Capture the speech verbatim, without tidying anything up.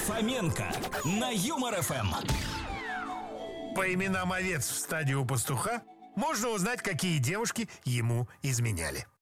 Фоменко на Юмор ФМ. По именам овец в стадии у пастуха можно узнать, какие девушки ему изменяли.